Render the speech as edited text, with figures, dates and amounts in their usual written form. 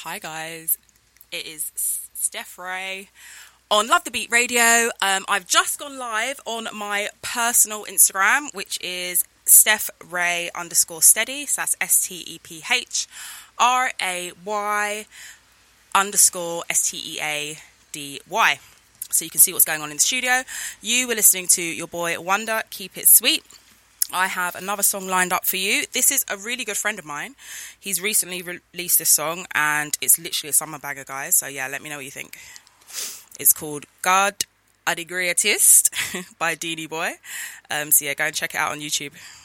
Hi guys, it is Steph Ray on Love the Beat Radio. I've just gone live on my personal Instagram, which is Steph Ray _steady. So that's STEPHRAY_STEADY. So you can see what's going on in the studio. You were listening to your boy Wonder, Keep It Sweet. I have another song lined up for you. This is a really good friend of mine. He's recently released this song and it's literally a summer banger, guys. So yeah, let me know what you think. It's called God Adigriatist by Deanie Boy. So yeah, go and check it out on YouTube.